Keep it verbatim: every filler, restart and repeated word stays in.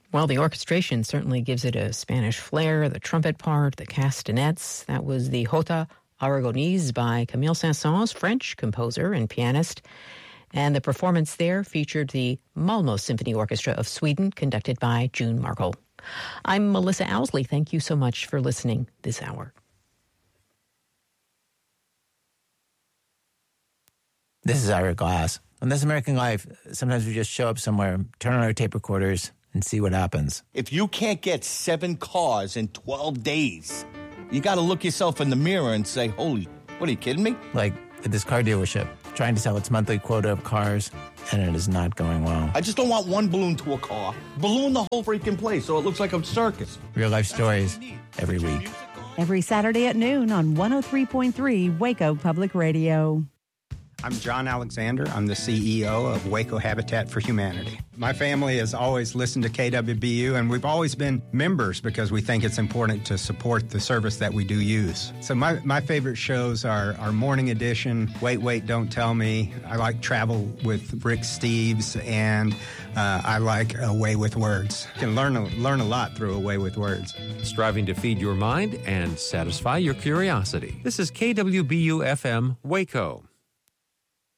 Well, the orchestration certainly gives it a Spanish flair, the trumpet part, the castanets. That was the Jota Aragonese by Camille Saint-Saëns, French composer and pianist. And the performance there featured the Malmö Symphony Orchestra of Sweden, conducted by June Markle. I'm Melissa Owsley. Thank you so much for listening this hour. This is Ira Glass. On This American Life, sometimes we just show up somewhere, turn on our tape recorders, and see what happens. If you can't get seven cars in twelve days, you got to look yourself in the mirror and say, holy, what, are you kidding me? Like at this car dealership, trying to sell its monthly quota of cars, and it is not going well. I just don't want one balloon to a car. Balloon the whole freaking place so it looks like a circus. Real life stories every week. Every Saturday at noon on one oh three point three Waco Public Radio. I'm John Alexander. I'm the C E O of Waco Habitat for Humanity. My family has always listened to K W B U, and we've always been members because we think it's important to support the service that we do use. So my, my favorite shows are our Morning Edition, Wait, Wait, Don't Tell Me. I like Travel with Rick Steves, and uh, I like A Way with Words. You can learn a, learn a lot through A Way with Words. Striving to feed your mind and satisfy your curiosity. This is K W B U F M, Waco.